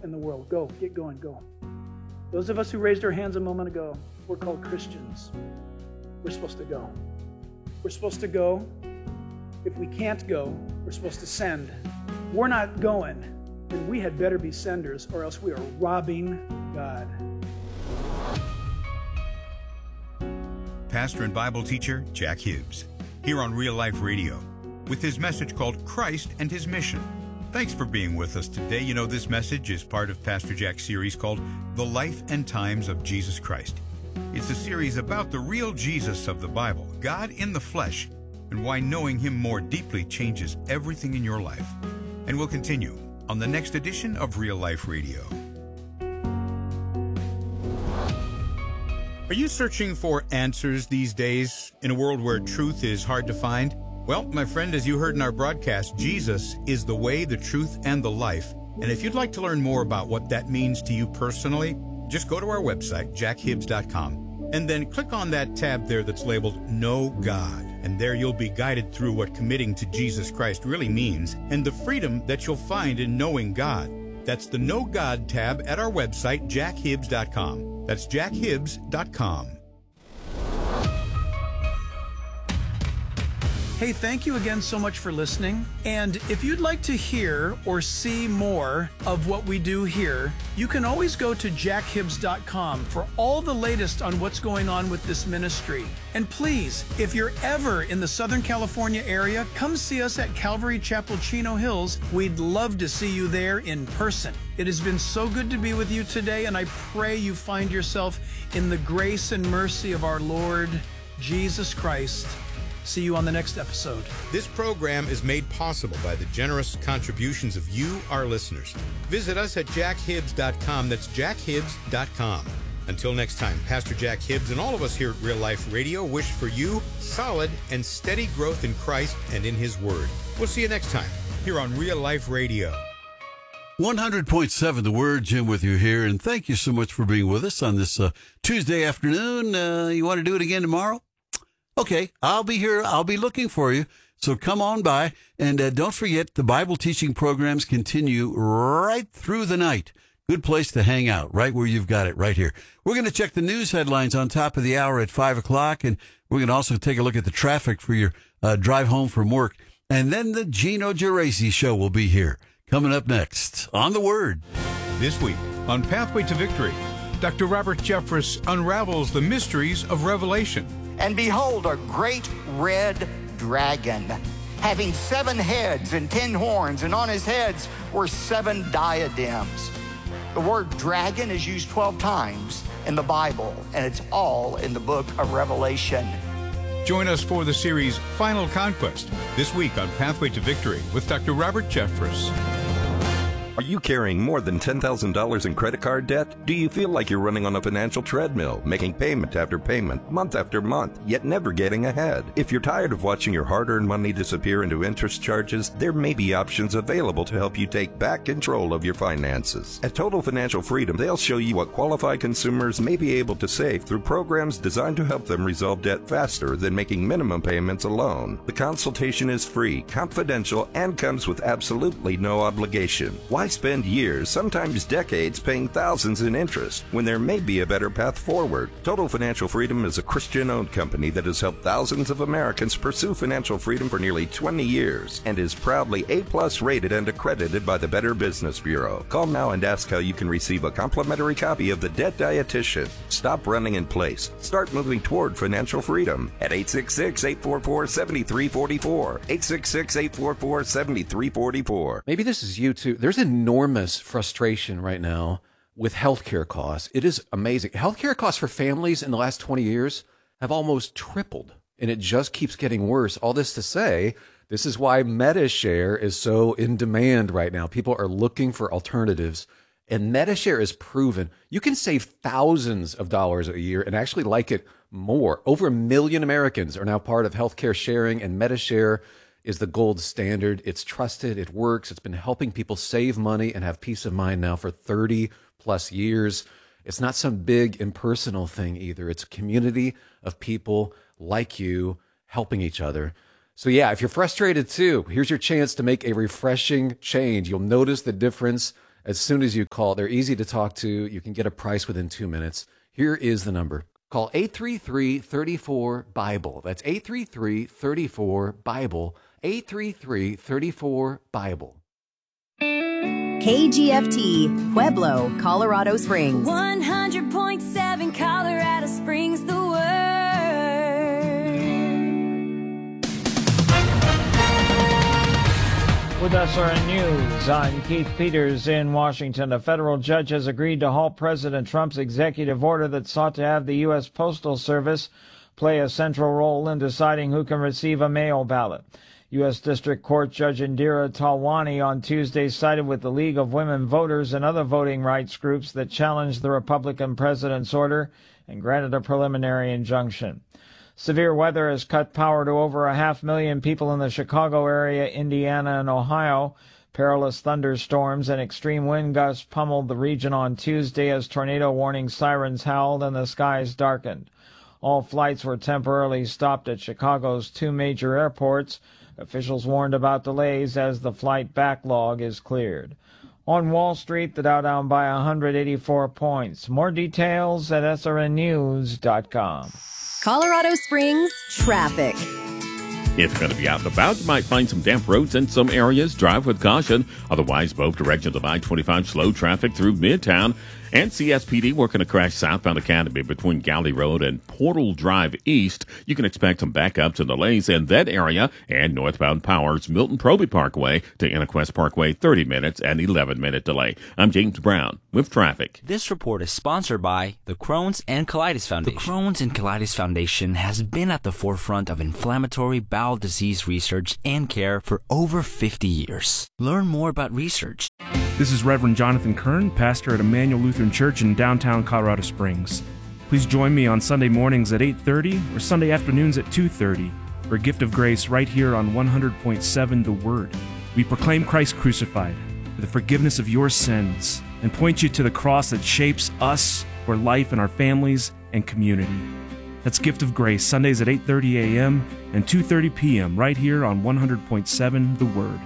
in the world. Go, get going, go. Those of us who raised our hands a moment ago, we're called Christians. We're supposed to go. We're supposed to go. If we can't go, we're supposed to send. We're not going, then we had better be senders, or else we are robbing God. Pastor and Bible teacher Jack Hibbs, here on Real Life Radio, with his message called Christ and His Mission. Thanks for being with us today. You know, this message is part of Pastor Jack's series called The Life and Times of Jesus Christ. It's a series about the real Jesus of the Bible, God in the flesh, and why knowing Him more deeply changes everything in your life. And we'll continue on the next edition of Real Life Radio. Are you searching for answers these days in a world where truth is hard to find? Well, my friend, as you heard in our broadcast, Jesus is the way, the truth, and the life. And if you'd like to learn more about what that means to you personally, just go to our website, jackhibbs.com, and then click on that tab there that's labeled Know God. And there you'll be guided through what committing to Jesus Christ really means and the freedom that you'll find in knowing God. That's the Know God tab at our website, jackhibbs.com. That's jackhibbs.com. Hey, thank you again so much for listening. And if you'd like to hear or see more of what we do here, you can always go to jackhibbs.com for all the latest on what's going on with this ministry. And please, if you're ever in the Southern California area, come see us at Calvary Chapel, Chino Hills. We'd love to see you there in person. It has been so good to be with you today, and I pray you find yourself in the grace and mercy of our Lord Jesus Christ. See you on the next episode. This program is made possible by the generous contributions of you, our listeners. Visit us at jackhibbs.com. That's jackhibbs.com. Until next time, Pastor Jack Hibbs and all of us here at Real Life Radio wish for you solid and steady growth in Christ and in His Word. We'll see you next time here on Real Life Radio. 100.7 The Word, Jim with you here, and thank you so much for being with us on this Tuesday afternoon. You want to do it again tomorrow? Okay, I'll be here. I'll be looking for you. So come on by. And don't forget, the Bible teaching programs continue right through the night. Good place to hang out, right where you've got it, right here. We're going to check the news headlines on top of the hour at 5 o'clock. And we're going to also take a look at the traffic for your drive home from work. And then the Gino Geraci Show will be here. Coming up next on The Word. This week on Pathway to Victory, Dr. Robert Jeffress unravels the mysteries of Revelation. And behold, a great red dragon, having 7 heads and 10 horns, and on his heads were 7 diadems. The word dragon is used 12 times in the Bible, and it's all in the book of Revelation. Join us for the series Final Conquest this week on Pathway to Victory with Dr. Robert Jeffress. Are you carrying more than $10,000 in credit card debt? Do you feel like you're running on a financial treadmill, making payment after payment, month after month, yet never getting ahead? If you're tired of watching your hard-earned money disappear into interest charges, there may be options available to help you take back control of your finances. At Total Financial Freedom, they'll show you what qualified consumers may be able to save through programs designed to help them resolve debt faster than making minimum payments alone. The consultation is free, confidential, and comes with absolutely no obligation. Why spend years, sometimes decades, paying thousands in interest when there may be a better path forward? Total Financial Freedom is a Christian-owned company that has helped thousands of Americans pursue financial freedom for nearly 20 years and is proudly A+ rated and accredited by the Better Business Bureau. Call now and ask how you can receive a complimentary copy of The Debt Dietitian. Stop running in place. Start moving toward financial freedom at 866-844-7344. 866-844-7344. Maybe this is you too. There's enormous frustration right now with healthcare costs. It is amazing. Healthcare costs for families in the last 20 years have almost tripled, and it just keeps getting worse. All this to say, this is why Medi-Share is so in demand right now. People are looking for alternatives, and Medi-Share is proven. You can save thousands of dollars a year and actually like it more. Over 1 million Americans are now part of healthcare sharing, and Medi-Share is the gold standard. It's trusted. It works. It's been helping people save money and have peace of mind now for 30 plus years. It's not some big impersonal thing either. It's a community of people like you helping each other. So yeah, if you're frustrated too, here's your chance to make a refreshing change. You'll notice the difference As soon as you call, they're easy to talk to. You can get a price within 2 minutes. Here is the number. Call 833-34-BIBLE. That's 833-34-BIBLE. 833-34-BIBLE. KGFT, Pueblo, Colorado Springs. 100.7 Colorado Springs, the word. With SRN News, I'm Keith Peters in Washington. A federal judge has agreed to halt President Trump's executive order that sought to have the U.S. Postal Service play a central role in deciding who can receive a mail ballot. U.S. District Court Judge Indira Talwani on Tuesday sided with the League of Women Voters and other voting rights groups that challenged the Republican president's order and granted a preliminary injunction. Severe weather has cut power to over 500,000 people in the Chicago area, Indiana, and Ohio. Perilous thunderstorms and extreme wind gusts pummeled the region on Tuesday as tornado warning sirens howled and the skies darkened. All flights were temporarily stopped at Chicago's 2 major airports. Officials warned about delays as the flight backlog is cleared. On Wall Street, the Dow down by 184 points. More details at srnnews.com. Colorado Springs traffic. If you're going to be out and about, you might find some damp roads in some areas. Drive with caution. Otherwise, both directions of I-25 slow traffic through Midtown. And CSPD working to crash southbound Academy between Galley Road and Portal Drive East. You can expect some backups and delays in that area. And northbound Powers, Milton Proby Parkway to Innequest Parkway, 30 minutes and 11-minute delay. I'm James Brown with traffic. This report is sponsored by the Crohn's and Colitis Foundation. The Crohn's and Colitis Foundation has been at the forefront of inflammatory bowel disease research and care for over 50 years. Learn more about research. This is Reverend Jonathan Kern, pastor at Emmanuel Lutheran Church in downtown Colorado Springs. Please join me on Sunday mornings at 8:30 or Sunday afternoons at 2:30 for a gift of grace right here on 100.7 The Word. We proclaim Christ crucified for the forgiveness of your sins and point you to the cross that shapes us for life in our families and community. That's Gift of Grace, Sundays at 8:30 a.m. and 2:30 p.m. right here on 100.7 The Word.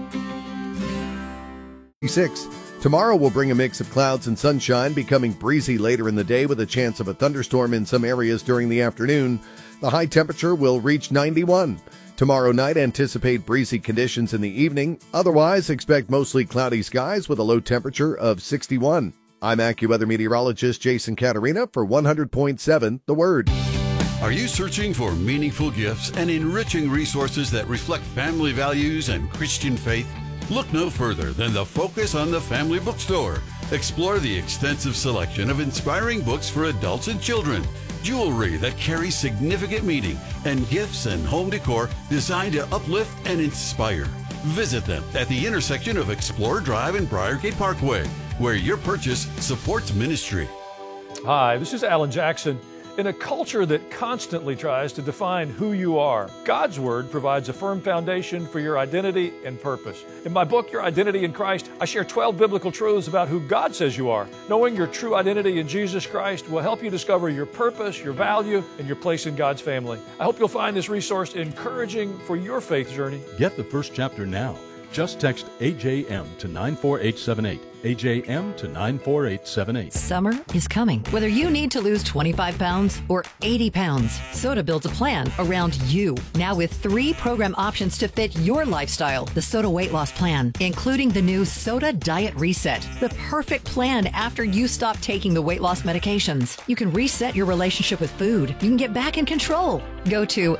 6. Tomorrow will bring a mix of clouds and sunshine, becoming breezy later in the day with a chance of a thunderstorm in some areas during the afternoon. The high temperature will reach 91. Tomorrow night, anticipate breezy conditions in the evening. Otherwise, expect mostly cloudy skies with a low temperature of 61. I'm AccuWeather meteorologist Jason Caterina for 100.7 The Word. Are you searching for meaningful gifts and enriching resources that reflect family values and Christian faith? Look no further than the Focus on the Family Bookstore. Explore the extensive selection of inspiring books for adults and children, jewelry that carries significant meaning, and gifts and home decor designed to uplift and inspire. Visit them at the intersection of Explorer Drive and Briargate Parkway, where your purchase supports ministry. Hi, this is Alan Jackson. In a culture that constantly tries to define who you are, God's Word provides a firm foundation for your identity and purpose. In my book, Your Identity in Christ, I share 12 biblical truths about who God says you are. Knowing your true identity in Jesus Christ will help you discover your purpose, your value, and your place in God's family. I hope you'll find this resource encouraging for your faith journey. Get the first chapter now. Just text AJM to 94878. AJM to 94878. Summer is coming. Whether you need to lose 25 pounds or 80 pounds, SOTA builds a plan around you. Now with 3 program options to fit your lifestyle. The SOTA Weight Loss Plan, including the new SOTA Diet Reset. The perfect plan after you stop taking the weight loss medications. You can reset your relationship with food. You can get back in control. Go to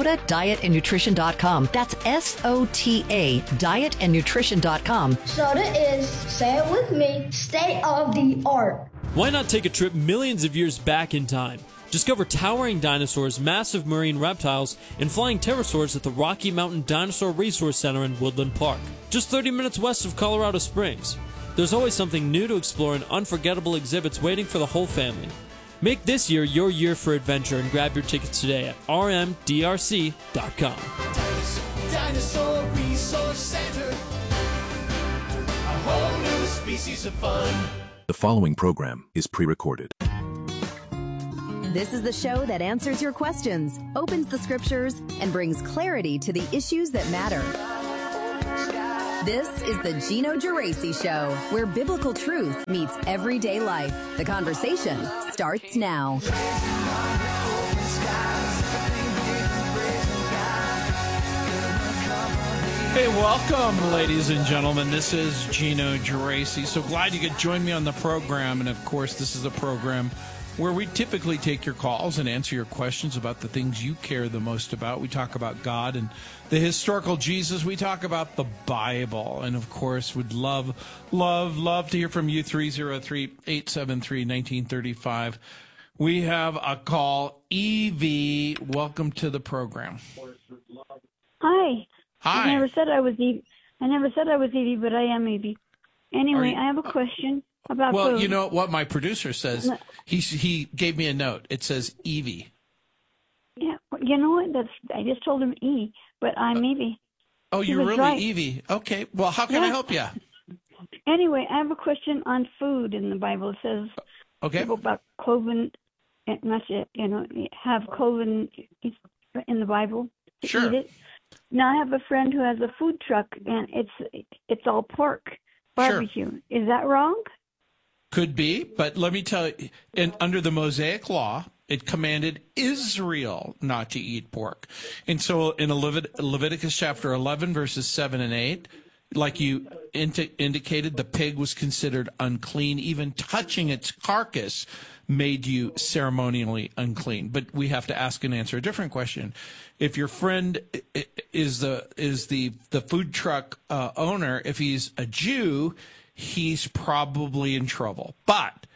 SOTADietandNutrition.com. That's SOTA dietandnutrition.com. SOTA is, say it with me, state of the art. Why not take a trip millions of years back in time? Discover towering dinosaurs, massive marine reptiles, and flying pterosaurs at the Rocky Mountain Dinosaur Resource Center in Woodland Park, just 30 minutes west of Colorado Springs. There's always something new to explore and unforgettable exhibits waiting for the whole family. Make this year your year for adventure and grab your tickets today at rmdrc.com. Dinosaur Resource Center. A whole new species of fun. The following program is pre-recorded. This is the show that answers your questions, opens the scriptures, and brings clarity to the issues that matter. This is the Gino Geraci Show, where biblical truth meets everyday life. The conversation starts now. Hey, welcome, ladies and gentlemen. This is Gino Geraci. So glad you could join me on the program. And, of course, this is a program where we typically take your calls and answer your questions about the things you care the most about. We talk about God and the historical Jesus. We talk about the Bible. And, of course, would love to hear from you, 303-873-1935. We have a call. Evie, welcome to the program. Hi. Hi. I never said I was Evie, but I am Evie. Anyway, I have a question about food. Well, you know what my producer says? He gave me a note. It says Evie. Yeah, you know what? I just told him E, but I'm Evie. Oh, you're really right. Evie. Okay. Well, how can I help you? Anyway, I have a question on food in the Bible. It says about cloven, have cloven in the Bible to eat it. Now, I have a friend who has a food truck, and it's all pork barbecue. Sure. Is that wrong? Could be, but let me tell you, under the Mosaic Law, it commanded Israel not to eat pork. And so in Leviticus chapter 11, verses 7 and 8, like you indicated, the pig was considered unclean. Even touching its carcass made you ceremonially unclean. But we have to ask and answer a different question. If your friend is the food truck owner, if he's a Jew, he's probably in trouble. But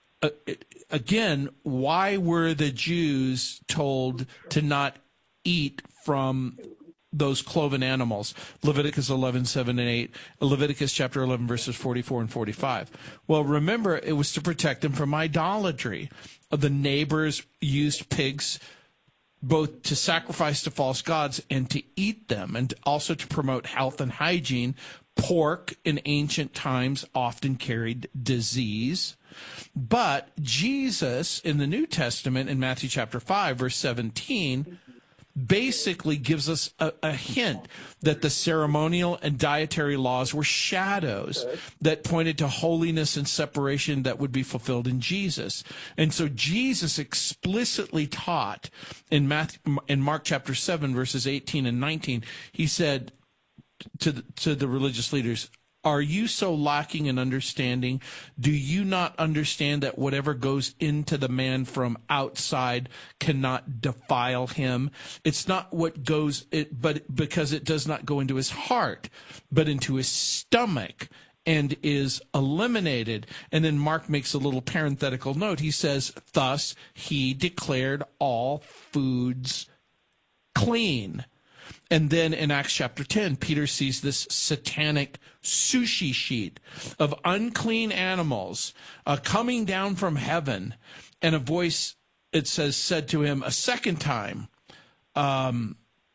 again, why were the Jews told to not eat from those cloven animals? Leviticus 11, 7 and 8, Leviticus chapter 11, verses 44 and 45. Well, remember, it was to protect them from idolatry. The neighbors used pigs both to sacrifice to false gods and to eat them, and also to promote health and hygiene. Pork in ancient times often carried disease. But Jesus in the New Testament, in Matthew chapter 5, verse 17, basically gives us a hint that the ceremonial and dietary laws were shadows that pointed to holiness and separation that would be fulfilled in Jesus. And so Jesus explicitly taught in Mark chapter 7, verses 18 and 19, he said to the religious leaders, "Are you so lacking in understanding? Do you not understand that whatever goes into the man from outside cannot defile him? It's not what goes, but because it does not go into his heart, but into his stomach, and is eliminated." And then Mark makes a little parenthetical note. He says, "Thus he declared all foods clean." And then in Acts chapter 10, Peter sees this satanic sushi sheet of unclean animals coming down from heaven. And a voice, it says, said to him a second time, the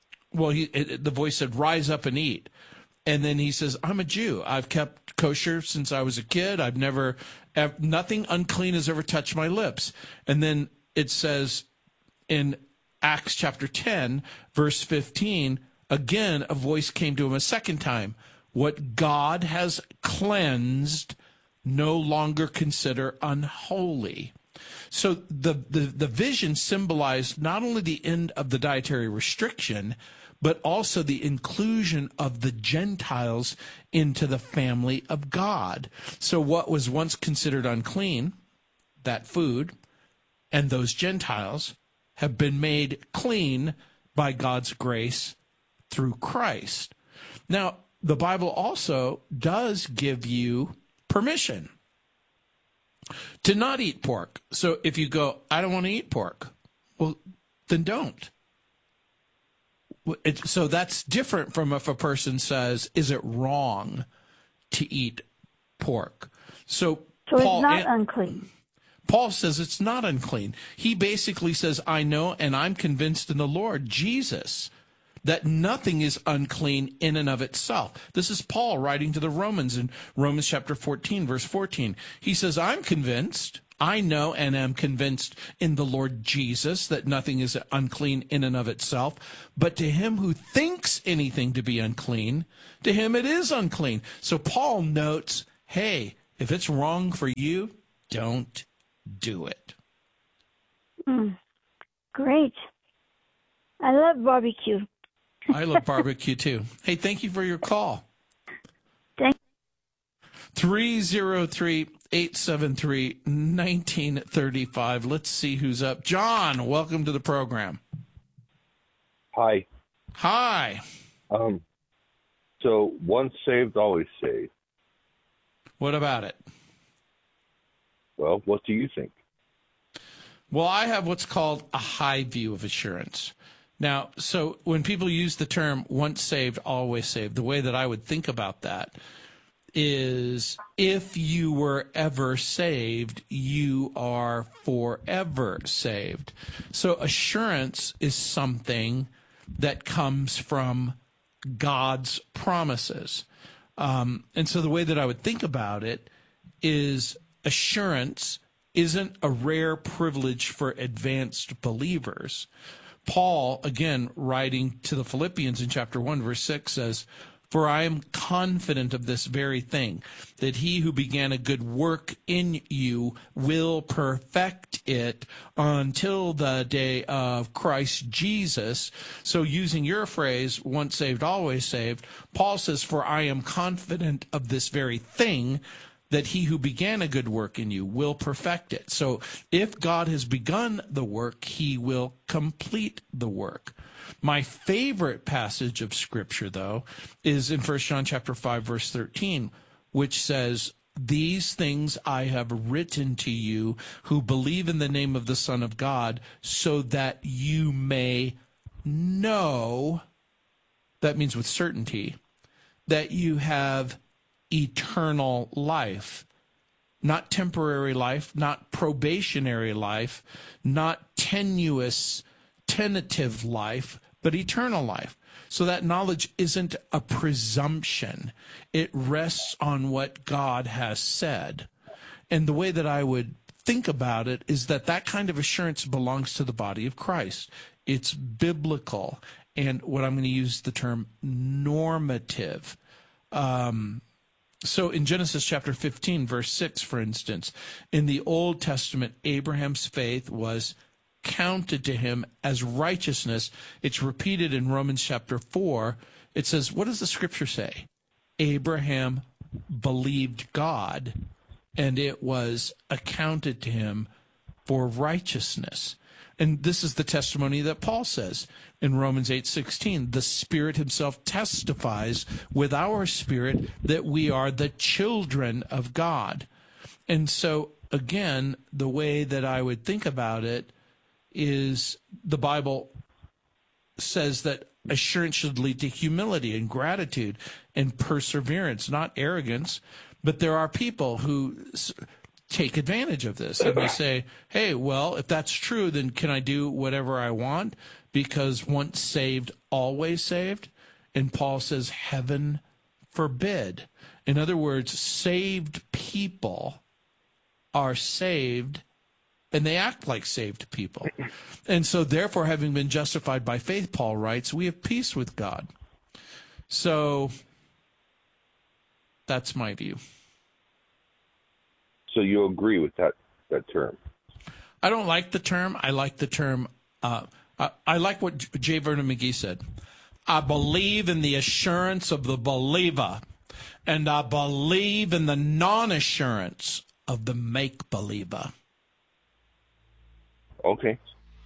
voice said, "Rise up and eat." And then he says, "I'm a Jew. I've kept kosher since I was a kid. Nothing unclean has ever touched my lips." And then it says in Acts chapter 10, verse 15, again, a voice came to him a second time. "What God has cleansed, no longer consider unholy." So the vision symbolized not only the end of the dietary restriction, but also the inclusion of the Gentiles into the family of God. So what was once considered unclean, that food, and those Gentiles, have been made clean by God's grace through Christ. Now, the Bible also does give you permission to not eat pork. So if you go, "I don't want to eat pork," well, then don't. So that's different from if a person says, "Is it wrong to eat pork?" So Paul, it's not unclean. Paul says it's not unclean. He basically says, "I know and I'm convinced in the Lord Jesus that nothing is unclean in and of itself." This is Paul writing to the Romans in Romans chapter 14, verse 14. He says, "I'm convinced, I know and am convinced in the Lord Jesus that nothing is unclean in and of itself. But to him who thinks anything to be unclean, to him it is unclean. So Paul notes, hey, if it's wrong for you, don't do it. Great. I love barbecue. I love barbecue too. Hey, thank you for your call. Thank 303-873-1935. Let's see who's up. John, welcome to the program. Hi. Hi. So once saved, always saved. What about it? Well, what do you think? Well, I have what's called a high view of assurance. Now, so when people use the term once saved, always saved, the way that I would think about that is if you were ever saved, you are forever saved. So assurance is something that comes from God's promises. And so the way that I would think about it is assurance isn't a rare privilege for advanced believers. Paul, again, writing to the Philippians in chapter 1, verse 6 says, "For I am confident of this very thing, that he who began a good work in you will perfect it until the day of Christ Jesus." So using your phrase, once saved, always saved, Paul says, "For I am confident of this very thing, that he who began a good work in you will perfect it." So if God has begun the work, he will complete the work. My favorite passage of Scripture, though, is in 1 John chapter 5, verse 13, which says, "These things I have written to you who believe in the name of the Son of God, so that you may know," that means with certainty, "that you have eternal life." Not temporary life, not probationary life, not tenuous, tentative life, but eternal life. So that knowledge isn't a presumption. It rests on what God has said. And the way that I would think about it is that that kind of assurance belongs to the body of Christ. It's biblical. And what I'm going to use the term normative. So in Genesis chapter 15, verse 6, for instance, in the Old Testament, Abraham's faith was counted to him as righteousness. It's repeated in Romans chapter 4. It says, what does the scripture say? Abraham believed God, and it was accounted to him for righteousness. And this is the testimony that Paul says in Romans 8:16. The Spirit himself testifies with our spirit that we are the children of God. And so, again, the way that I would think about it is the Bible says that assurance should lead to humility and gratitude and perseverance, not arrogance. But there are people who take advantage of this, and they say, hey, well, if that's true, then can I do whatever I want? Because once saved, always saved. And Paul says, heaven forbid. In other words, saved people are saved, and they act like saved people. And so therefore, having been justified by faith, Paul writes, we have peace with God. So that's my view. So you agree with that term? I don't like the term. I like the term. I like what J. Vernon McGee said. I believe in the assurance of the believer, and I believe in the non-assurance of the make-believer. Okay.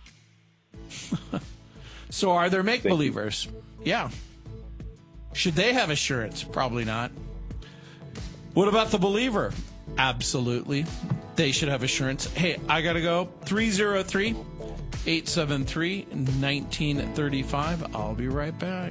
So are there make-believers? Yeah. Should they have assurance? Probably not. What about the believer? Absolutely. They should have assurance. Hey, I got to go. 303-873-1935. I'll be right back.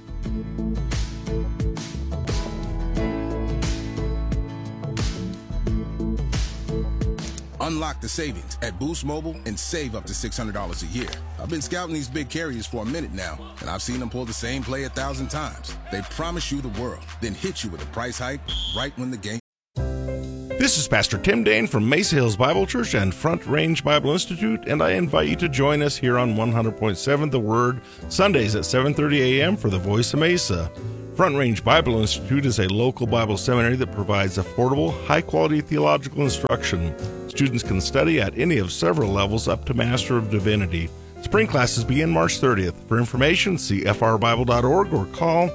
Unlock the savings at Boost Mobile and save up to $600 a year. I've been scouting these big carriers for a minute now, and I've seen them pull the same play 1,000 times. They promise you the world, then hit you with a price hike right when the game... This is Pastor Tim Dane from Mesa Hills Bible Church and Front Range Bible Institute, and I invite you to join us here on 100.7 The Word, Sundays at 7:30 a.m. for the Voice of Mesa. Front Range Bible Institute is a local Bible seminary that provides affordable, high-quality theological instruction. Students can study at any of several levels up to Master of Divinity. Spring classes begin March 30th. For information, see frbible.org or call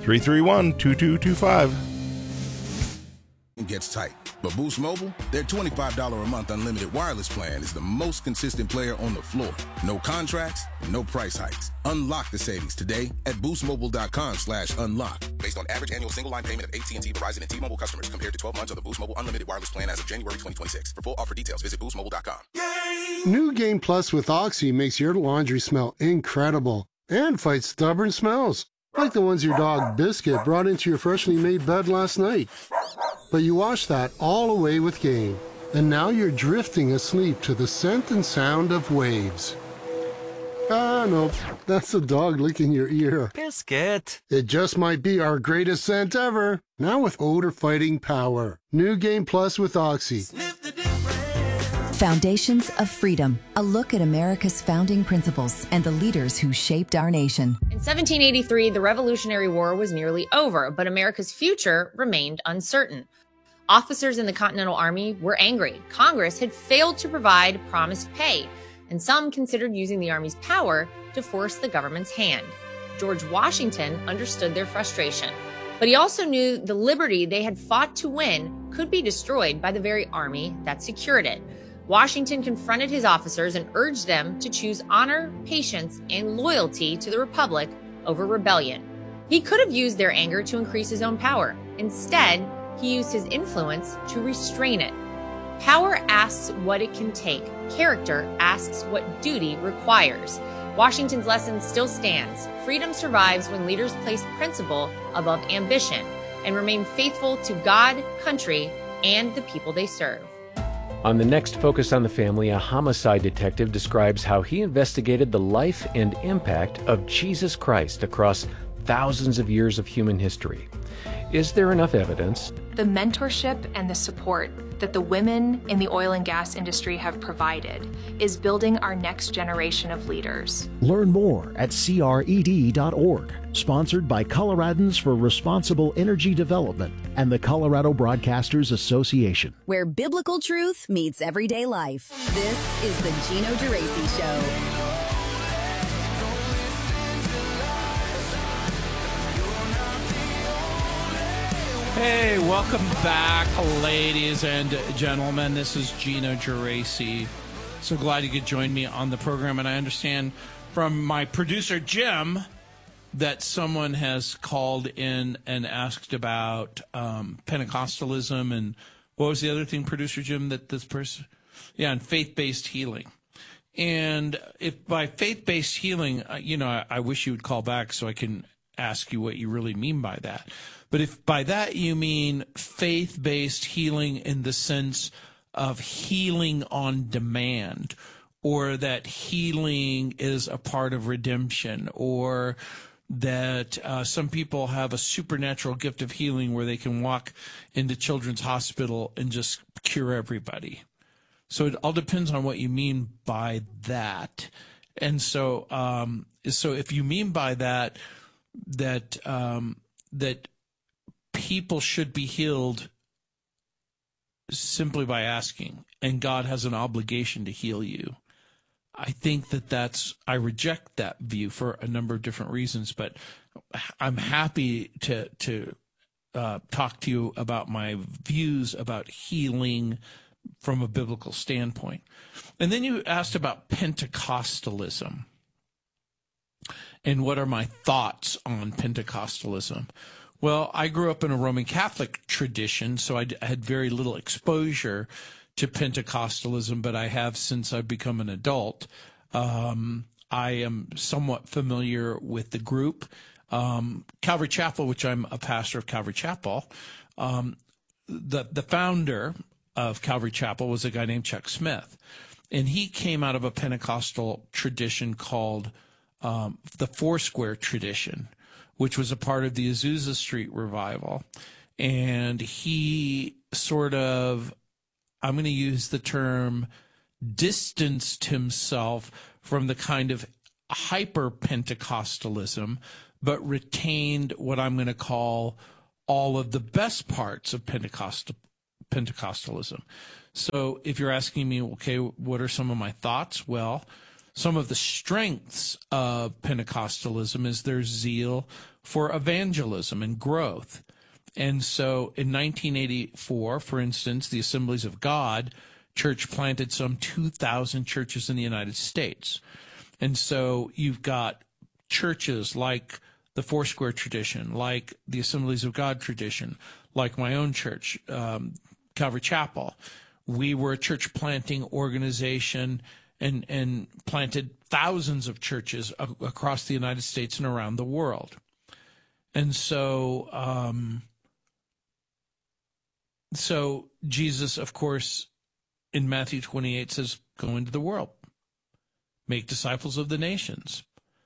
331-2225. It gets tight. But Boost Mobile, their $25 a month unlimited wireless plan is the most consistent player on the floor. No contracts, no price hikes. Unlock the savings today at boostmobile.com/unlock. Based on average annual single line payment of AT&T, Verizon, and T-Mobile customers compared to 12 months of the Boost Mobile unlimited wireless plan as of January 2026. For full offer details, visit boostmobile.com. New Gain Plus with Oxy makes your laundry smell incredible and fights stubborn smells, like the ones your dog Biscuit brought into your freshly made bed last night. But you washed that all away with Gain, and now you're drifting asleep to the scent and sound of waves. Ah, no, that's the dog licking your ear. Biscuit. It just might be our greatest scent ever, now with odor-fighting power. New Gain Plus with Oxy. Foundations of Freedom, a look at America's founding principles and the leaders who shaped our nation. In 1783, the Revolutionary War was nearly over, but America's future remained uncertain. Officers in the Continental Army were angry. Congress had failed to provide promised pay, and some considered using the Army's power to force the government's hand. George Washington understood their frustration, but he also knew the liberty they had fought to win could be destroyed by the very army that secured it. Washington confronted his officers and urged them to choose honor, patience, and loyalty to the Republic over rebellion. He could have used their anger to increase his own power. Instead, he used his influence to restrain it. Power asks what it can take. Character asks what duty requires. Washington's lesson still stands. Freedom survives when leaders place principle above ambition and remain faithful to God, country, and the people they serve. On the next Focus on the Family, a homicide detective describes how he investigated the life and impact of Jesus Christ across thousands of years of human history. Is there enough evidence? The mentorship and the support that the women in the oil and gas industry have provided is building our next generation of leaders. Learn more at cred.org. Sponsored by Coloradans for Responsible Energy Development and the Colorado Broadcasters Association. Where biblical truth meets everyday life. This is the Gino Geraci Show. Hey, welcome back, ladies and gentlemen. This is Gino Geraci. So glad you could join me on the program. And I understand from my producer, Jim, that someone has called in and asked about Pentecostalism and what was the other thing, producer Jim, that this person... Yeah, and faith-based healing. And if by faith-based healing, I wish you would call back so I can ask you what you really mean by that. But if by that you mean faith-based healing in the sense of healing on demand, or that healing is a part of redemption, or that some people have a supernatural gift of healing where they can walk into Children's Hospital and just cure everybody. So it all depends on what you mean by that. And so if you mean by that people should be healed simply by asking, and God has an obligation to heal you, I think I reject that view for a number of different reasons, but I'm happy to talk to you about my views about healing from a biblical standpoint. And then you asked about Pentecostalism and what are my thoughts on Pentecostalism. Well, I grew up in a Roman Catholic tradition, so I had very little exposure to Pentecostalism, but I have since I've become an adult. I am somewhat familiar with the group. Calvary Chapel, which I'm a pastor of Calvary Chapel, the founder of Calvary Chapel was a guy named Chuck Smith, and he came out of a Pentecostal tradition called the Foursquare tradition, which was a part of the Azusa Street revival. And he sort of I'm going to use the term, distanced himself from the kind of hyper-Pentecostalism, but retained what I'm going to call all of the best parts of Pentecostalism. So if you're asking me, okay, what are some of my thoughts? Well, some of the strengths of Pentecostalism is their zeal for evangelism and growth. And so in 1984, for instance, the Assemblies of God Church planted some 2,000 churches in the United States. And so you've got churches like the Foursquare tradition, like the Assemblies of God tradition, like my own church, Calvary Chapel. We were a church planting organization and planted thousands of churches across the United States and around the world. And so, so Jesus, of course, in Matthew 28 says, go into the world, make disciples of the nations,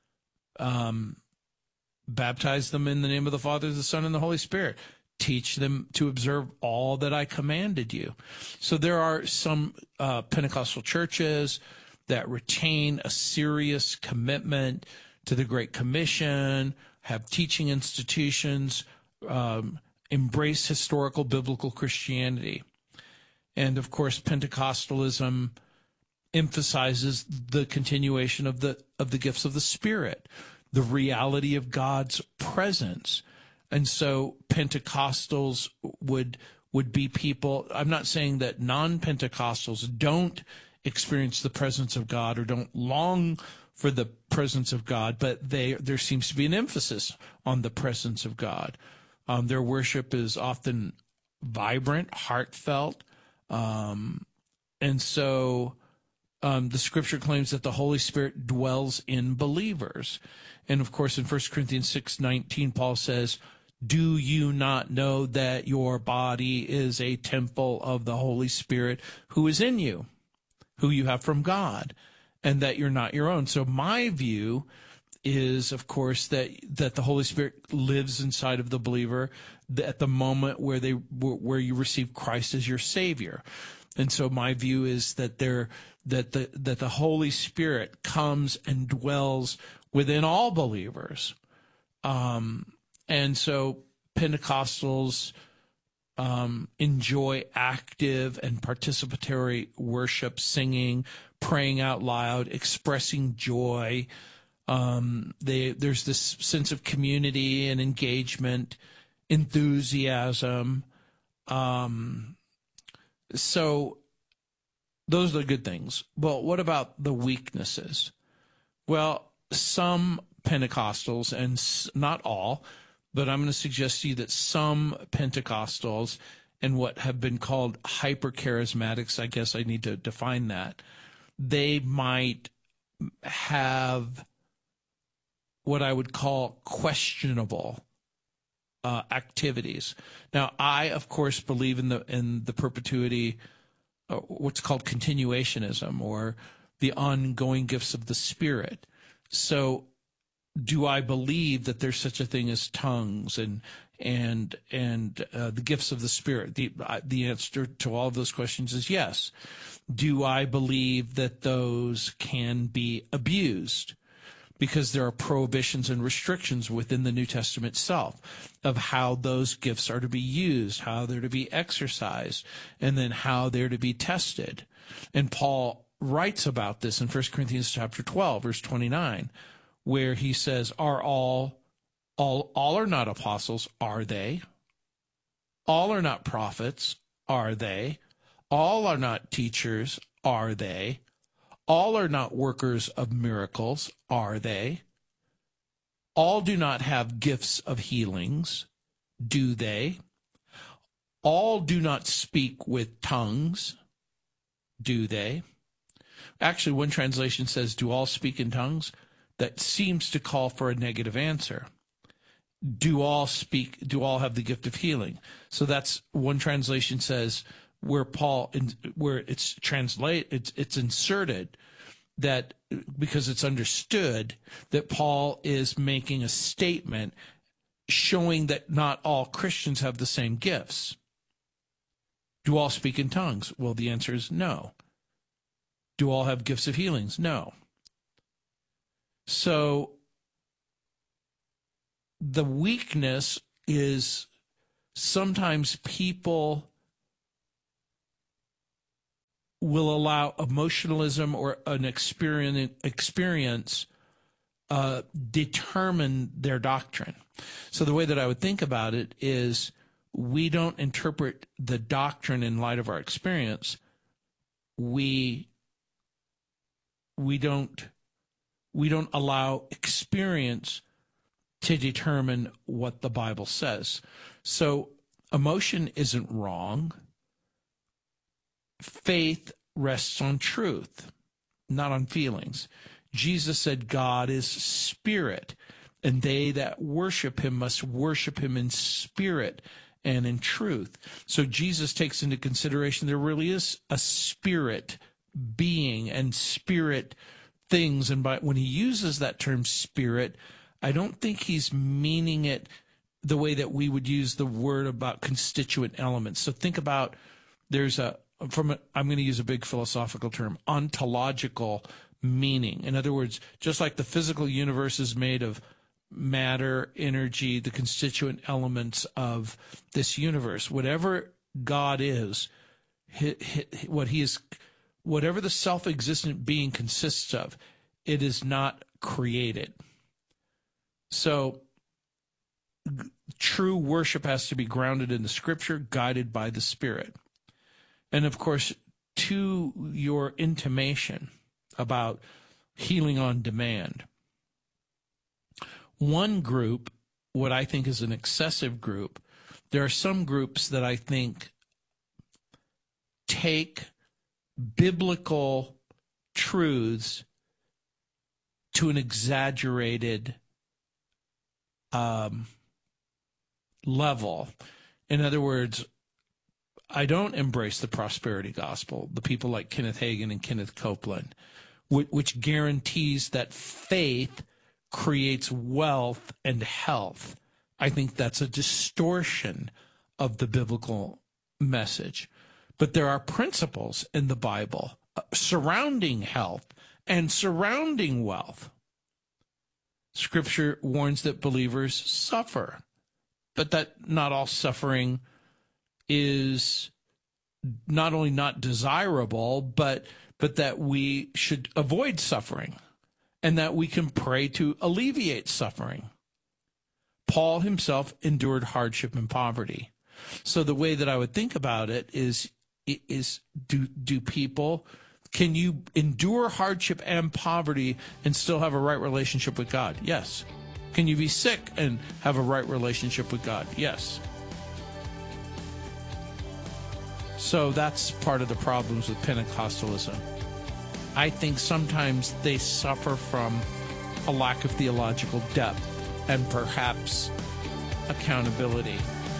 baptize them in the name of the Father, the Son, and the Holy Spirit. Teach them to observe all that I commanded you. So there are some Pentecostal churches that retain a serious commitment to the Great Commission, have teaching institutions, embrace historical biblical Christianity. And, of course, Pentecostalism emphasizes the continuation of the gifts of the Spirit, the reality of God's presence. And so Pentecostals would be people, I'm not saying that non-Pentecostals don't experience the presence of God or don't long for the presence of God, but there seems to be an emphasis on the presence of God. Their worship is often vibrant, heartfelt, and so the Scripture claims that the Holy Spirit dwells in believers. And, of course, in 1 Corinthians 6:19, Paul says, do you not know that your body is a temple of the Holy Spirit who is in you, who you have from God, and that you're not your own? So my view is, of course, that the Holy Spirit lives inside of the believer at the moment where you receive Christ as your Savior. And so my view is that the Holy Spirit comes and dwells within all believers. And so Pentecostals enjoy active and participatory worship, singing, praying out loud, expressing joy. There's this sense of community and engagement, enthusiasm. So those are the good things. Well, what about the weaknesses? Well, some Pentecostals, and not all, but I'm going to suggest to you that some Pentecostals and what have been called hyper-charismatics, I guess I need to define that, they might have what I would call questionable activities. Now, I, of course, believe in the perpetuity, what's called continuationism, or the ongoing gifts of the Spirit. So do I believe that there's such a thing as tongues and the gifts of the Spirit? The answer to all of those questions is yes. Do I believe that those can be abused? Because there are prohibitions and restrictions within the New Testament itself of how those gifts are to be used, how they're to be exercised, and then how they're to be tested. And Paul writes about this in 1 Corinthians chapter 12, verse 29, where he says, are all are not apostles, are they? All are not prophets, are they? All are not teachers, are they? All are not workers of miracles, are they? All do not have gifts of healings, do they? All do not speak with tongues, do they? Actually, one translation says, do all speak in tongues? That seems to call for a negative answer. Do all have the gift of healing? So that's one translation says, where it's inserted that because it's understood that Paul is making a statement showing that not all Christians have the same gifts. Do all speak in tongues? Well, the answer is no. Do all have gifts of healings? No. So the weakness is sometimes people will allow emotionalism or an experience determine their doctrine. So the way that I would think about it is we don't interpret the doctrine in light of our experience. We don't allow experience to determine what the Bible says. So emotion isn't wrong. Faith rests on truth, not on feelings. Jesus said God is spirit, and they that worship him must worship him in spirit and in truth. So Jesus takes into consideration there really is a spirit being and spirit things. And when he uses that term spirit, I don't think he's meaning it the way that we would use the word about constituent elements. So think about I'm going to use a big philosophical term, ontological meaning. In other words, just like the physical universe is made of matter, energy, the constituent elements of this universe, whatever God is, whatever the self-existent being consists of, it is not created. So true worship has to be grounded in the Scripture, guided by the Spirit. And of course, to your intimation about healing on demand, one group, what I think is an excessive group, there are some groups that I think take biblical truths to an exaggerated level. In other words, I don't embrace the prosperity gospel, the people like Kenneth Hagin and Kenneth Copeland, which guarantees that faith creates wealth and health. I think that's a distortion of the biblical message. But there are principles in the Bible surrounding health and surrounding wealth. Scripture warns that believers suffer, but that not all suffering is not only not desirable, but that we should avoid suffering and that we can pray to alleviate suffering. Paul himself endured hardship and poverty. So the way that I would think about it is do people, can you endure hardship and poverty and still have a right relationship with God? Yes. Can you be sick and have a right relationship with God? Yes. So that's part of the problems with Pentecostalism. I think sometimes they suffer from a lack of theological depth and perhaps accountability.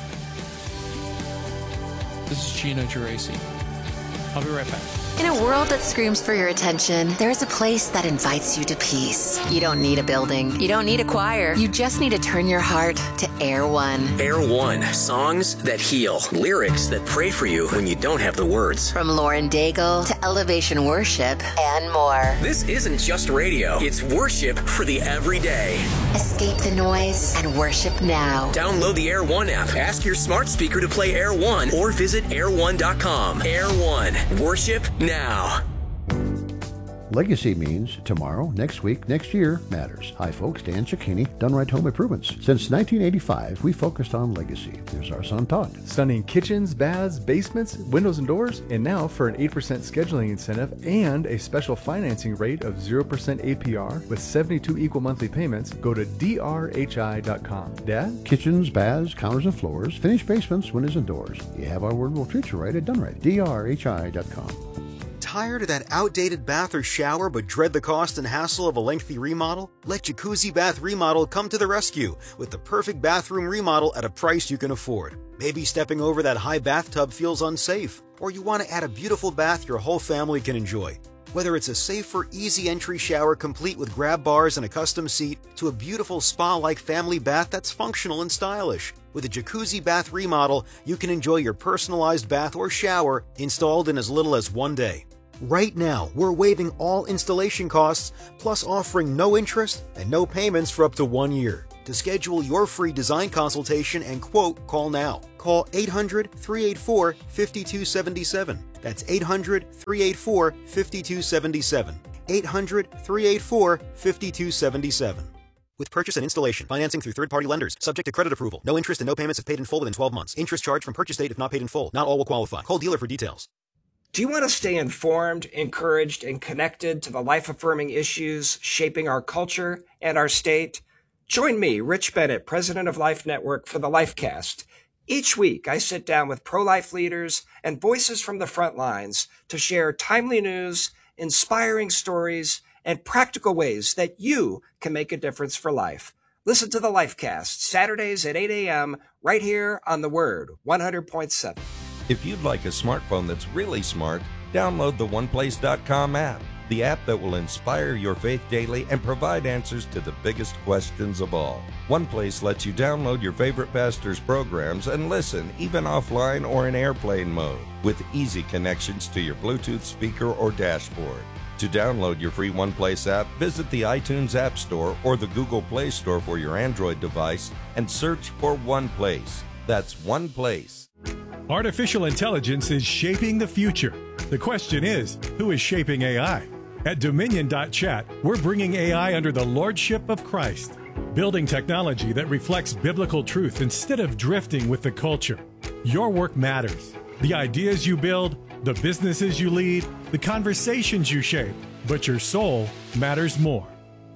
This is Gino Geraci. I'll be right back. In a world that screams for your attention, there's a place that invites you to peace. You don't need a building. You don't need a choir. You just need to turn your heart to Air One. Air One. Songs that heal. Lyrics that pray for you when you don't have the words. From Lauren Daigle to Elevation Worship and more. This isn't just radio. It's worship for the everyday. Escape the noise and worship now. Download the Air One app. Ask your smart speaker to play Air One or visit air1.com. Air One. Worship now. Legacy means tomorrow, next week, next year matters. Hi folks, Dan Cicchini, Done Right Home Improvements. Since 1985, we focused on legacy. Here's our son Todd. Stunning kitchens, baths, basements, windows and doors, and now for an 8% scheduling incentive and a special financing rate of 0% APR with 72 equal monthly payments, go to drhi.com. Dad? Kitchens, baths, counters and floors, finished basements, windows and doors. You have our word, we'll treat you right at Done Right. drhi.com. Tired of that outdated bath or shower but dread the cost and hassle of a lengthy remodel? Let Jacuzzi Bath Remodel come to the rescue with the perfect bathroom remodel at a price you can afford. Maybe stepping over that high bathtub feels unsafe, or you want to add a beautiful bath your whole family can enjoy. Whether it's a safer, easy entry shower complete with grab bars and a custom seat, to a beautiful spa-like family bath that's functional and stylish. With a jacuzzi bath remodel, you can enjoy your personalized bath or shower installed in as little as 1 day. Right now, we're waiving all installation costs, plus offering no interest and no payments for up to 1 year. To schedule your free design consultation and quote, call now. Call 800-384-5277. That's 800-384-5277. 800-384-5277. With purchase and installation, financing through third-party lenders, subject to credit approval. No interest and no payments if paid in full within 12 months. Interest charged from purchase date if not paid in full. Not all will qualify. Call dealer for details. Do you want to stay informed, encouraged, and connected to the life-affirming issues shaping our culture and our state? Join me, Rich Bennett, president of Life Network, for the LifeCast. Each week, I sit down with pro-life leaders and voices from the front lines to share timely news, inspiring stories, and practical ways that you can make a difference for life. Listen to the LifeCast, Saturdays at 8 a.m., right here on The Word, 100.7. If you'd like a smartphone that's really smart, download the OnePlace.com app, the app that will inspire your faith daily and provide answers to the biggest questions of all. OnePlace lets you download your favorite pastor's programs and listen, even offline or in airplane mode, with easy connections to your Bluetooth speaker or dashboard. To download your free OnePlace app, visit the iTunes App Store or the Google Play Store for your Android device and search for OnePlace. That's OnePlace. Artificial intelligence is shaping the future. The question is, who is shaping AI? At Dominion.chat, we're bringing AI under the lordship of Christ, building technology that reflects biblical truth instead of drifting with the culture. Your work matters. The ideas you build, the businesses you lead, the conversations you shape, but your soul matters more.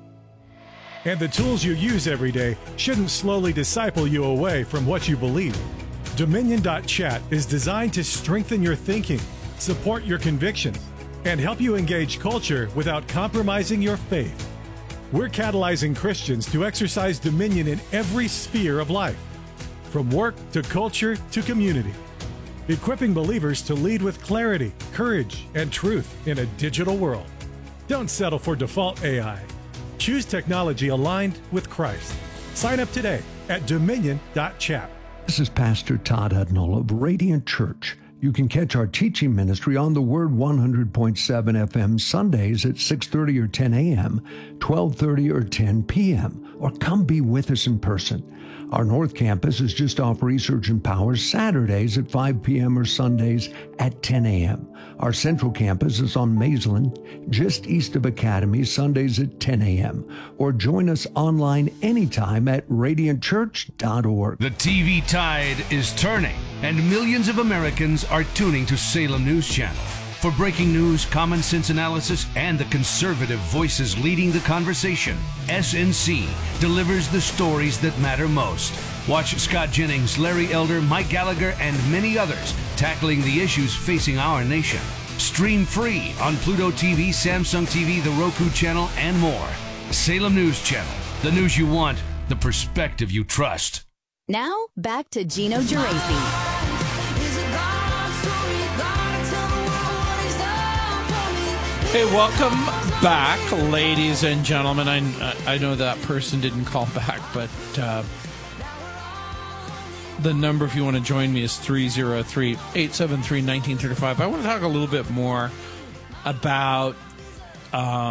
And the tools you use every day shouldn't slowly disciple you away from what you believe. Dominion.chat is designed to strengthen your thinking, support your convictions, and help you engage culture without compromising your faith. We're catalyzing Christians to exercise dominion in every sphere of life, from work to culture to community, equipping believers to lead with clarity, courage, and truth in a digital world. Don't settle for default AI. Choose technology aligned with Christ. Sign up today at Dominion.chat. This is Pastor Todd Hudnall of Radiant Church. You can catch our teaching ministry on the Word 100.7 FM Sundays at 6:30 or 10 a.m., 12:30 or 10 p.m., or come be with us in person. Our North Campus is just off Research and Power Saturdays at 5 p.m. or Sundays at 10 a.m. Our Central Campus is on Maisland, just east of Academy, Sundays at 10 a.m. Or join us online anytime at radiantchurch.org. The TV tide is turning, and millions of Americans are tuning to Salem News Channel. For breaking news, common sense analysis, and the conservative voices leading the conversation, SNC delivers the stories that matter most. Watch Scott Jennings, Larry Elder, Mike Gallagher, and many others tackling the issues facing our nation. Stream free on Pluto TV, Samsung TV, the Roku channel, and more. Salem News Channel. The news you want, the perspective you trust. Now, back to Gino Geraci. Hey, welcome back, ladies and gentlemen. I know that person didn't call back, but the number, if you want to join me, is 303-873-1935. I want to talk a little bit more about a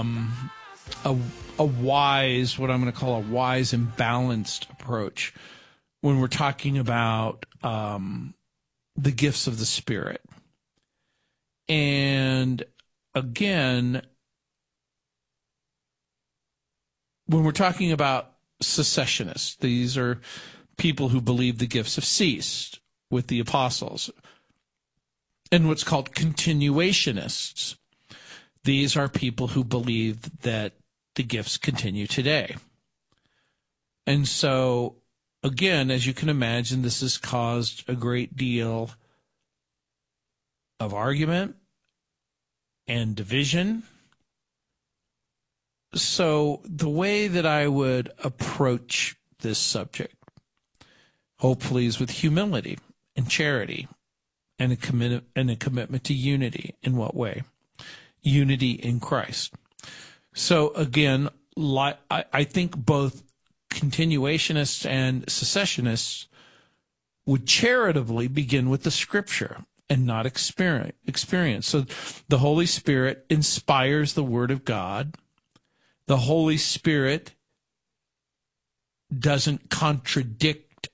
wise, what I'm going to call a wise and balanced approach when we're talking about the gifts of the Spirit. And again, when we're talking about secessionists, these are people who believe the gifts have ceased with the apostles. And what's called continuationists, these are people who believe that the gifts continue today. And so, again, as you can imagine, this has caused a great deal of argument and division. So the way that I would approach this subject, hopefully, is with humility and charity and a commitment to unity. In what way? unity in Christ. So again, I think both continuationists and secessionists would charitably begin with the Scripture and not experience. So the Holy Spirit inspires the Word of God. The Holy Spirit doesn't contradict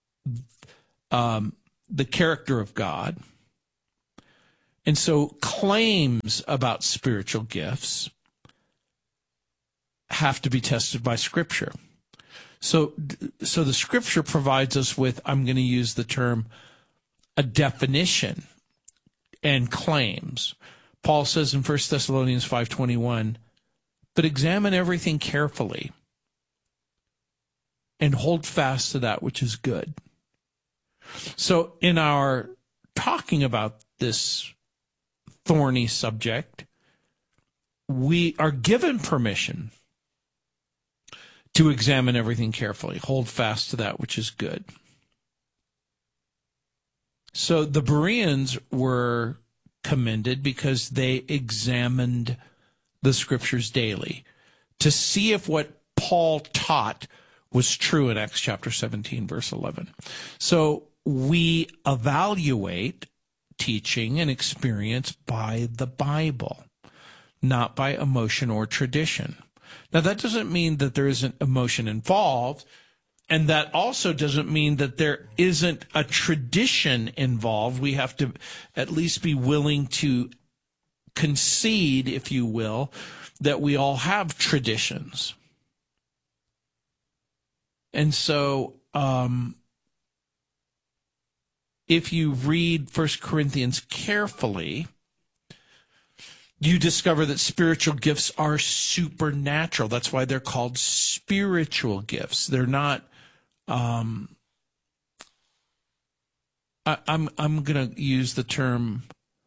the character of God. And so claims about spiritual gifts have to be tested by Scripture. So the Scripture provides us with, I'm going to use the term, a definition and claims. Paul says in 1 Thessalonians 5:21, but examine everything carefully and hold fast to that which is good. So in our talking about this thorny subject, we are given permission to examine everything carefully, hold fast to that which is good. So the Bereans were commended because they examined the Scriptures daily to see if what Paul taught was true in Acts chapter 17, verse 11. So we evaluate teaching and experience by the Bible, not by emotion or tradition. Now, that doesn't mean that there isn't emotion involved, and that also doesn't mean that there isn't a tradition involved. We have to at least be willing to concede, if you will, that we all have traditions. And so if you read 1 Corinthians carefully, you discover that spiritual gifts are supernatural. That's why they're called spiritual gifts. They're not, I'm going to use the term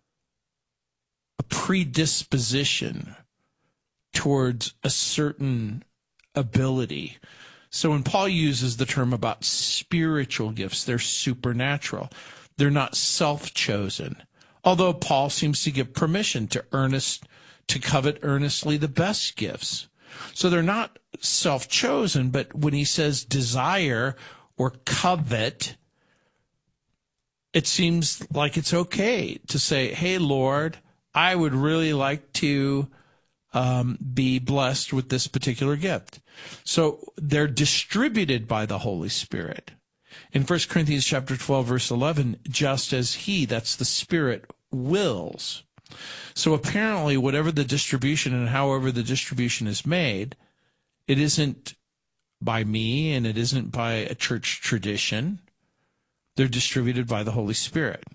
a predisposition towards a certain ability. So when Paul uses the term about spiritual gifts, they're supernatural. They're not self-chosen. Although Paul seems to give permission to covet earnestly the best gifts. So they're not self-chosen, but when he says desire or covet, it seems like it's okay to say, hey, Lord, I would really like to be blessed with this particular gift. So they're distributed by the Holy Spirit. In 1 Corinthians chapter 12, verse 11, just as he, that's the Spirit, wills. So apparently, whatever the distribution and however the distribution is made, it isn't by me and it isn't by a church tradition. They're distributed by the Holy Spirit.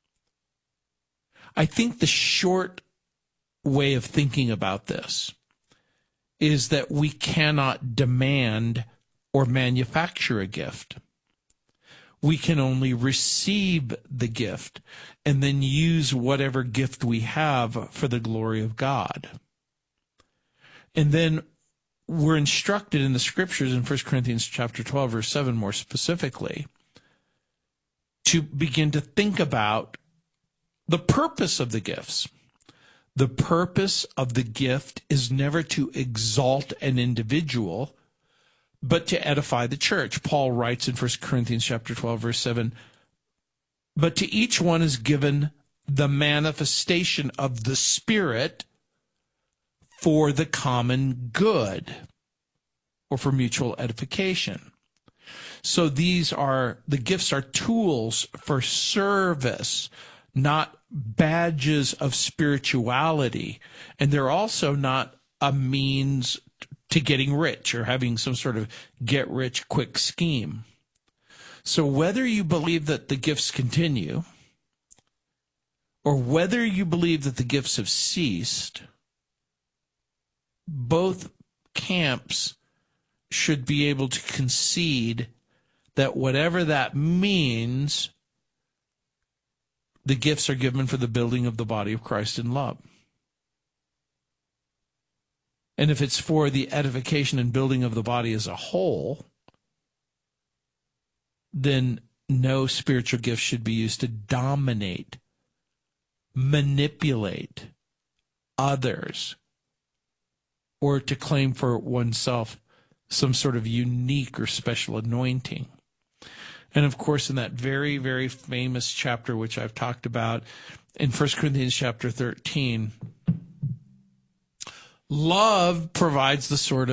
I think the short way of thinking about this is that we cannot demand or manufacture a gift. We can only receive the gift and then use whatever gift we have for the glory of God. And then we're instructed in the Scriptures in 1 Corinthians chapter 12, verse 7 more specifically, to begin to think about the purpose of the gifts. The purpose of the gift is never to exalt an individual, but to edify the church. Paul writes in 1 Corinthians chapter 12, verse 7, but to each one is given the manifestation of the Spirit for the common good, or for mutual edification. So the gifts are tools for service, not badges of spirituality. And they're also not a means to getting rich or having some sort of get-rich-quick scheme. So whether you believe that the gifts continue or whether you believe that the gifts have ceased, both camps should be able to concede that whatever that means, the gifts are given for the building of the body of Christ in love. And if it's for the edification and building of the body as a whole, then no spiritual gift should be used to dominate, manipulate, others or to claim for oneself some sort of unique or special anointing. And of course, in that very, very famous chapter, which I've talked about in 1 Corinthians chapter 13, love provides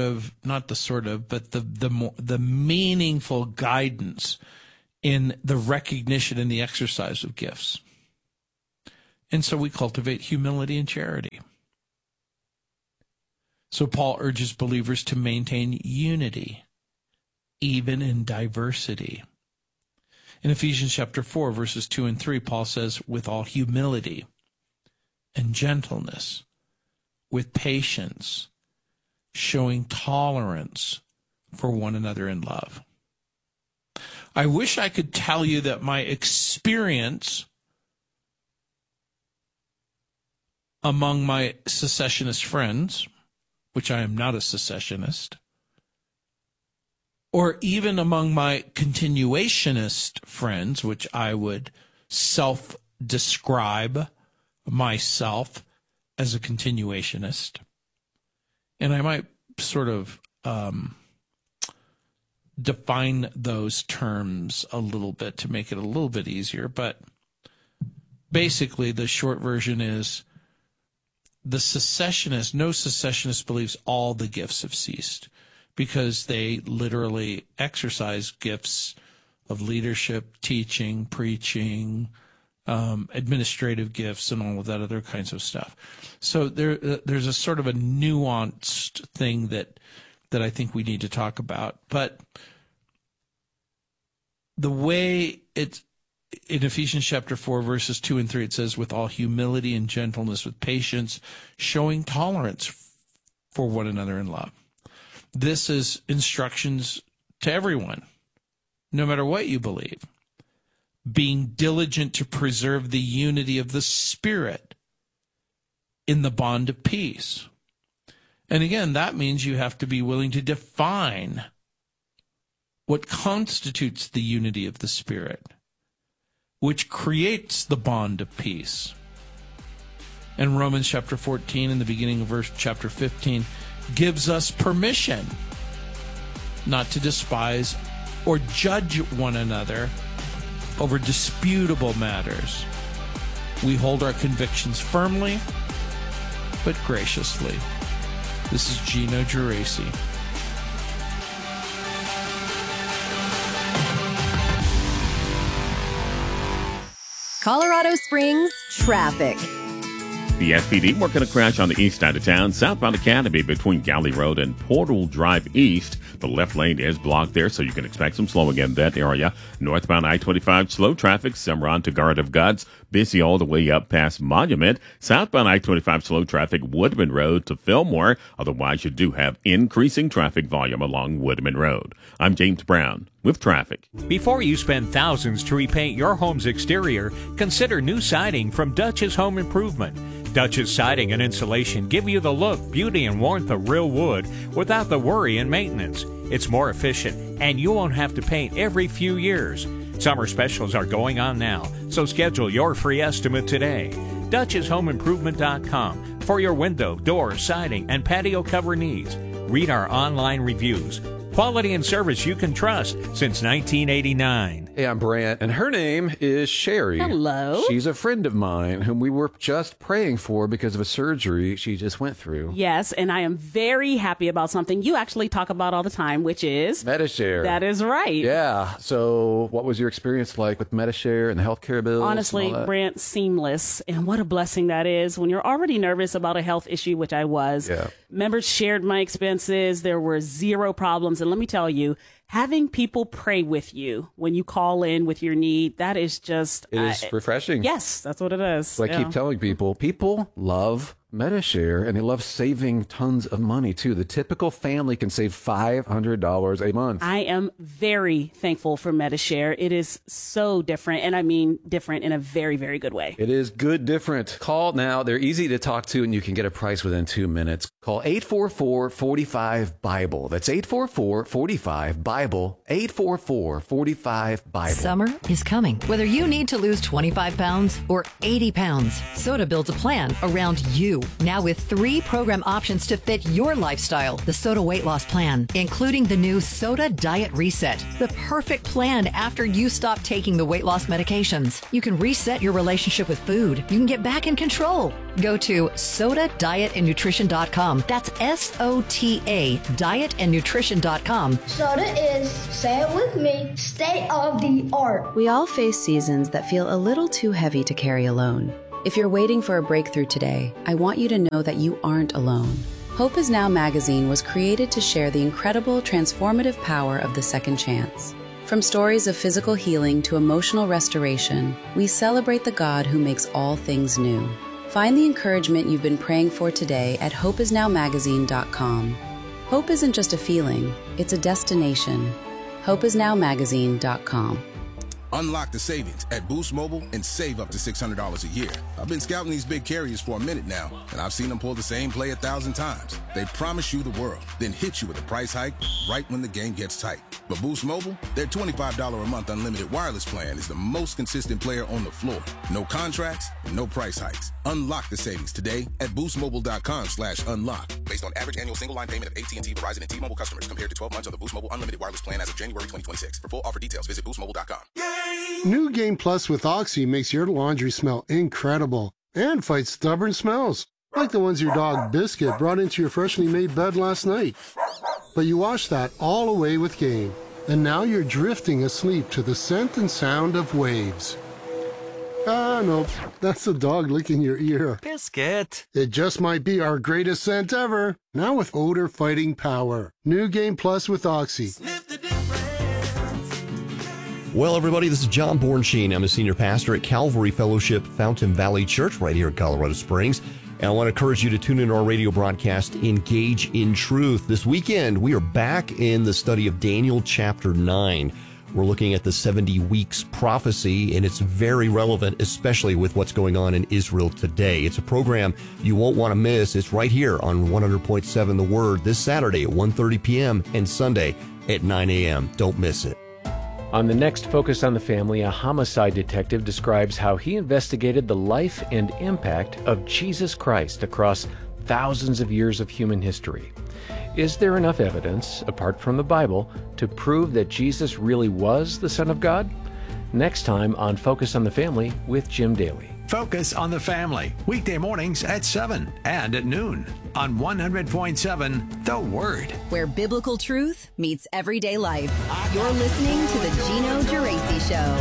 the meaningful guidance in the recognition and the exercise of gifts. And so we cultivate humility and charity. So Paul urges believers to maintain unity, even in diversity. In Ephesians chapter 4, verses 2 and 3, Paul says, with all humility and gentleness, with patience, showing tolerance for one another in love. I wish I could tell you that my experience among my secessionist friends, which I am not a secessionist, or even among my continuationist friends, which I would self-describe myself as a continuationist. And I might sort of define those terms a little bit to make it a little bit easier. But basically, the short version is no secessionist believes all the gifts have ceased, because they literally exercise gifts of leadership, teaching, preaching, administrative gifts, and all of that other kinds of stuff. So there's a sort of a nuanced thing that I think we need to talk about. But the way it's in Ephesians chapter 4, verses 2 and 3, it says, with all humility and gentleness, with patience, showing tolerance for one another in love. This is instructions to everyone, no matter what you believe. Being diligent to preserve the unity of the Spirit in the bond of peace. And again, that means you have to be willing to define what constitutes the unity of the Spirit, which creates the bond of peace. And Romans chapter 14, in the beginning of verse chapter 15, gives us permission not to despise or judge one another over disputable matters. We hold our convictions firmly, but graciously. This is Gino Geraci. Colorado Springs traffic. The SPD working a crash on the east side of town, southbound Academy between Galley Road and Portal Drive East. The left lane is blocked there, so you can expect some slowing in that area. Northbound I-25, slow traffic, Cimarron to Guard of Gods, busy all the way up past Monument. Southbound I-25, slow traffic, Woodman Road to Fillmore. Otherwise, you do have increasing traffic volume along Woodman Road. I'm James Brown with traffic. Before you spend thousands to repaint your home's exterior, consider new siding from Dutch's Home Improvement. Dutch's Siding and Insulation give you the look, beauty, and warmth of real wood without the worry and maintenance. It's more efficient, and you won't have to paint every few years. Summer specials are going on now, so schedule your free estimate today. Dutch'sHomeImprovement.com for your window, door, siding, and patio cover needs. Read our online reviews. Quality and service you can trust since 1989. Hey, I'm Brant, and her name is Sherry. Hello. She's a friend of mine whom we were just praying for because of a surgery she just went through. Yes, and I am very happy about something you actually talk about all the time, which is Medi-Share. That is right. Yeah. So what was your experience like with Medi-Share and the healthcare bills? Honestly, Brant, seamless. And what a blessing that is when you're already nervous about a health issue, which I was. Yeah. Members shared my expenses. There were zero problems. And let me tell you, having people pray with you when you call in with your need, that is just... It is refreshing. Yes, that's what it is. So I keep telling people love Medi-Share, and they love saving tons of money, too. The typical family can save $500 a month. I am very thankful for Medi-Share. It is so different, and I mean different in a very, very good way. It is good different. Call now. They're easy to talk to, and you can get a price within 2 minutes. Call 844-45-BIBLE. That's 844-45-BIBLE. 844-45-BIBLE. Summer is coming. Whether you need to lose 25 pounds or 80 pounds, Soda builds a plan around you. you. Now with 3 program options to fit your lifestyle. The SOTA Weight Loss Plan, including the new SOTA Diet Reset, the perfect plan after you stop taking the weight loss medications. You can reset your relationship with food. You can get back in control. Go to SOTADietandNutrition.com. That's SOTA dietandnutrition.com. SOTA is, say it with me, state of the art. We all face seasons that feel a little too heavy to carry alone. If you're waiting for a breakthrough today, I want you to know that you aren't alone. Hope Is Now magazine was created to share the incredible transformative power of the second chance. From stories of physical healing to emotional restoration, we celebrate the God who makes all things new. Find the encouragement you've been praying for today at hopeisnowmagazine.com. Hope isn't just a feeling, it's a destination. hopeisnowmagazine.com. Unlock the savings at Boost Mobile and save up to $600 a year. I've been scouting these big carriers for a minute now, and I've seen them pull the same play 1,000 times. They promise you the world, then hit you with a price hike right when the game gets tight. But Boost Mobile, their $25 a month unlimited wireless plan is the most consistent player on the floor. No contracts, and no price hikes. Unlock the savings today at boostmobile.com/unlock. Based on average annual single line payment of AT&T, Verizon, and T-Mobile customers compared to 12 months on the Boost Mobile unlimited wireless plan as of January 2026. For full offer details, visit boostmobile.com. New Game Plus with Oxy makes your laundry smell incredible and fights stubborn smells, like the ones your dog Biscuit brought into your freshly made bed last night. But you wash that all away with Game, and now you're drifting asleep to the scent and sound of waves. Ah, no, that's the dog licking your ear. Biscuit. It just might be our greatest scent ever, now with odor-fighting power. New Game Plus with Oxy. Well, everybody, this is John Bornsheen. I'm a senior pastor at Calvary Fellowship Fountain Valley Church right here in Colorado Springs. And I want to encourage you to tune in to our radio broadcast, Engage in Truth. This weekend, we are back in the study of Daniel chapter 9. We're looking at the 70 weeks prophecy, and it's very relevant, especially with what's going on in Israel today. It's a program you won't want to miss. It's right here on 100.7 The Word this Saturday at 1:30 p.m. and Sunday at 9 a.m. Don't miss it. On the next Focus on the Family, a homicide detective describes how he investigated the life and impact of Jesus Christ across thousands of years of human history. Is there enough evidence, apart from the Bible, to prove that Jesus really was the Son of God? Next time on Focus on the Family with Jim Daly. Focus on the Family, weekday mornings at 7 and at noon on 100.7 The Word. Where biblical truth meets everyday life. You're listening to The Gino Geraci Show.